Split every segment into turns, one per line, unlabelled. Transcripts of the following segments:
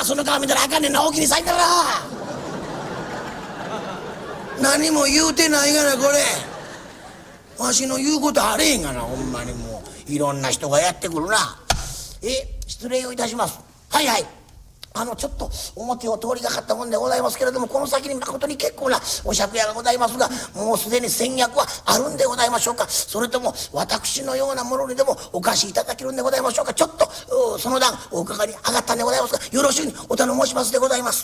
その顔見たらあかんねんな、大きに咲いたら何も言うてないがな、これわしの言うことあれへんがな、ほんまにもういろんな人がやってくるな。失礼をいたします。はいはい、ちょっと表を通りがかったもんでございますけれども、この先に誠に結構なお借家がございますが、もうすでに先約はあるんでございましょうか。それとも私のようなものにでもお貸しいただけるんでございましょうか。ちょっとその段お伺いに上がったんでございますが、よろしゅうにお頼申しますでございます。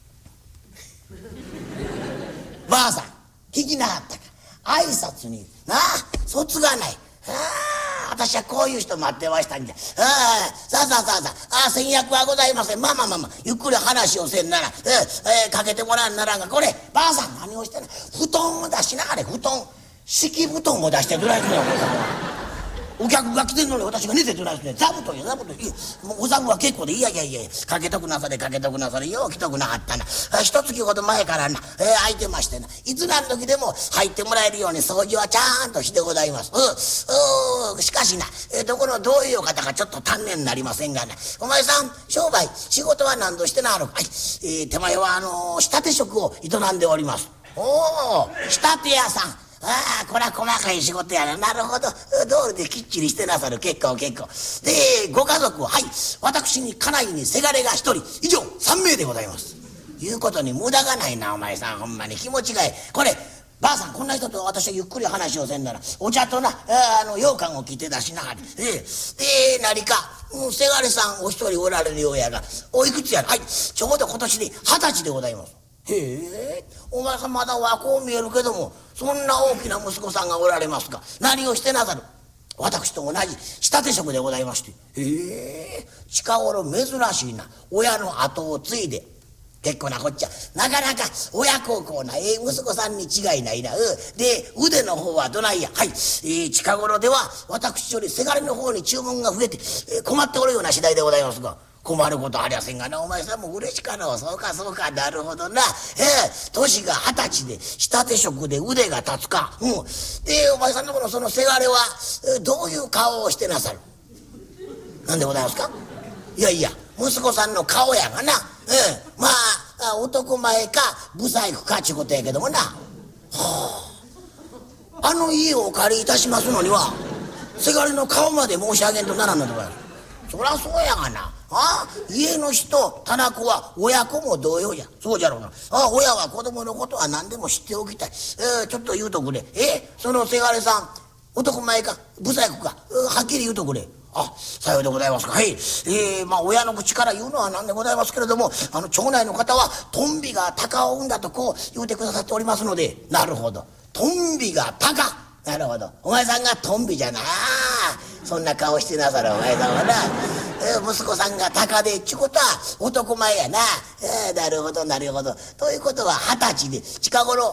ばあさん聞きなはったか。挨拶になあ卒がない。私はこういう人待ってましたんじゃ。さあさあさあさあ、先約はございません。まあまあまあまあ、ゆっくり話をせんならかけてもらわんならんが、こればあさん何をしてんの。布団を出しながら、布団敷布団を出してどないすんねん、お前さんは。お客が来てんのに私が寝てどないすんねん。座布団や座布団。もうお座布は結構で、いやいやいやかけとくなされかけとくなされ、よう来とくなはったな。一月ほど前からな空いてましてな、いつ何時でも入ってもらえるように掃除はちゃんとしてございます。しかしなどこのどういうお方かちょっと丹念になりませんがな。お前さん商売仕事は何としてなあるか。はい、手前は仕立て職を営んでおります。仕立て屋さん。これは細かい仕事やな。なるほど、道理できっちりしてなさる。結構結構で、ご家族ははい、私に家内にせがれが1人以上3名でございます。いうことに無駄がないな、お前さん。ほんまに気持ちがいい。こればあさん、こんな人と私はゆっくり話をせんなら、お茶とな羊羹を切って出しながら何かせがれさんお一人おられるようやが、おいくつやら。はい、ちょうど今年で20歳でございます。へえ、お前さんまだ若う見えるけども、そんな大きな息子さんがおられますか。何をしてなさる。私と同じ仕立て職でございまして。へえ、近頃珍しいな、親の後を継いで。結構なこっちゃ、なかなか親孝行な息子さんに違いないな。で腕の方はどないや。はい、近頃では私よりせがれの方に注文が増えて困っておるような次第でございますが、困ることありゃせんがな。お前さんも嬉しかろう。そうかそうか、なるほどな。年が20歳で仕立て職で腕が立つか。でお前さんのこのそのせがれはどういう顔をしてなさる。なんでございますか。いやいや息子さんの顔やがな。まあ男前か不細工かちゅうことやけどもな。家をお借りいたしますのにはせがれの顔まで申し上げんとならんのでございます。そりゃそうやがな。家の人店子は親子も同様じゃ。そうじゃろうな。親は子供のことは何でも知っておきたい。ちょっと言うとくれ。そのせがれさん男前か不細工かはっきり言うとくれ。さようでございますか。はい、親の口から言うのはなんでございますけれども、町内の方はトンビが鷹を産んだとこう言うてくださっておりますので。なるほど、トンビが鷹。なるほど、お前さんがトンビじゃな。そんな顔してなさるお前さんはな。息子さんが鷹でっちゅうことは男前やな。なるほどなるほど。ということは20歳で近頃